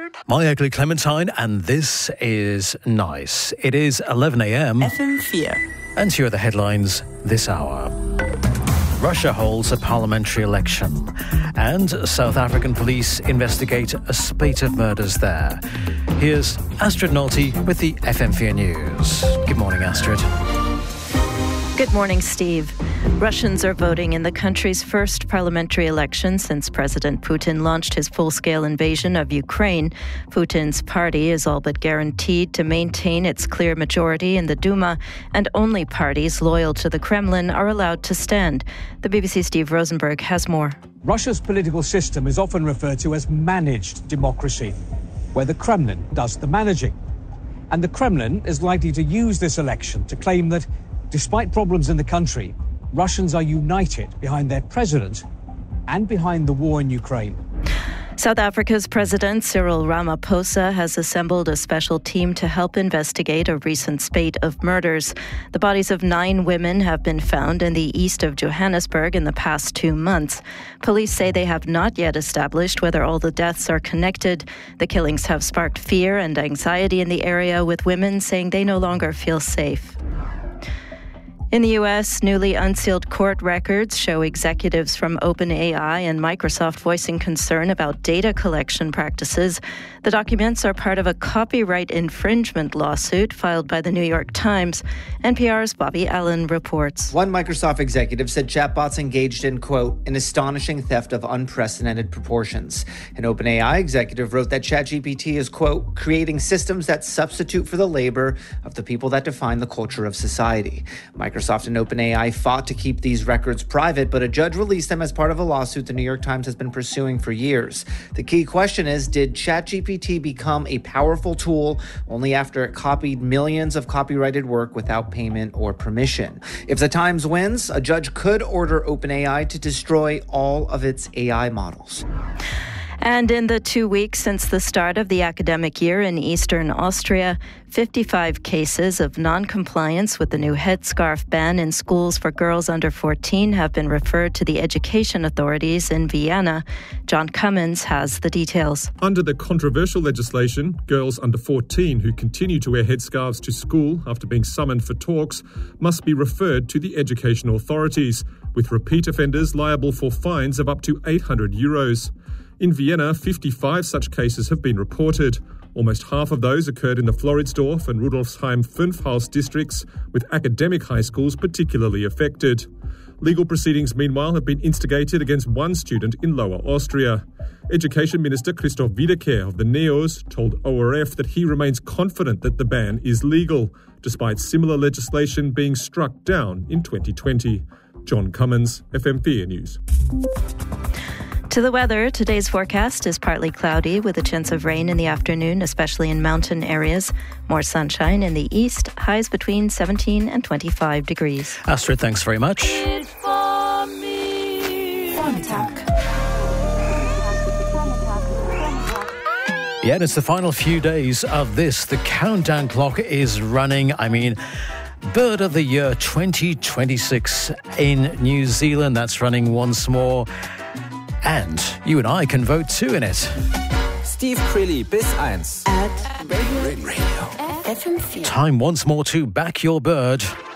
My ugly Clementine, and this is nice. It is 11 a.m. FM4. And here are the headlines this hour. Russia holds a parliamentary election, and South African police investigate a spate of murders there. Here's Astrid Nolte with the FM4 News. Good morning, Astrid. Good morning, Steve. Russians are voting in the country's first parliamentary election since President Putin launched his full-scale invasion of Ukraine. Putin's party is all but guaranteed to maintain its clear majority in the Duma, and only parties loyal to the Kremlin are allowed to stand. The BBC's Steve Rosenberg has more. Russia's political system is often referred to as managed democracy, where the Kremlin does the managing. And the Kremlin is likely to use this election to claim that, despite problems in the country, Russians are united behind their president and behind the war in Ukraine. South Africa's President Cyril Ramaphosa has assembled a special team to help investigate a recent spate of murders. The bodies of 9 women have been found in the east of Johannesburg in the past 2 months. Police say they have not yet established whether all the deaths are connected. The killings have sparked fear and anxiety in the area, with women saying they no longer feel safe. In the U.S., newly unsealed court records show executives from OpenAI and Microsoft voicing concern about data collection practices. The documents are part of a copyright infringement lawsuit filed by the New York Times. NPR's Bobby Allen reports. One Microsoft executive said chatbots engaged in, quote, an astonishing theft of unprecedented proportions. An OpenAI executive wrote that ChatGPT is, quote, creating systems that substitute for the labor of the people that define the culture of society. Microsoft and OpenAI fought to keep these records private, but a judge released them as part of a lawsuit the New York Times has been pursuing for years. The key question is, did ChatGPT become a powerful tool only after it copied millions of copyrighted work without payment or permission? If the Times wins, a judge could order OpenAI to destroy all of its AI models. And in the 2 weeks since the start of the academic year in eastern Austria, 55 cases of non-compliance with the new headscarf ban in schools for girls under 14 have been referred to the education authorities in Vienna. John Cummins has the details. Under the controversial legislation, girls under 14 who continue to wear headscarves to school after being summoned for talks must be referred to the education authorities, with repeat offenders liable for fines of up to €800. In Vienna, 55 such cases have been reported. Almost half of those occurred in the Floridsdorf and Rudolfsheim-Fünfhaus districts, with academic high schools particularly affected. Legal proceedings, meanwhile, have been instigated against one student in Lower Austria. Education Minister Christoph Wiederkehr of the NEOS told ORF that he remains confident that the ban is legal, despite similar legislation being struck down in 2020. John Cummins, FM4 News. To the weather, today's forecast is partly cloudy with a chance of rain in the afternoon, especially in mountain areas. More sunshine in the east, highs between 17 and 25 degrees. Astrid, thanks very much. Yeah, and it's the final few days of this. The countdown clock is running. Bird of the Year 2026 in New Zealand. That's running once more. And you and I can vote too in it. Steve Crilly bis 1. At Radio. Time once more to back your bird.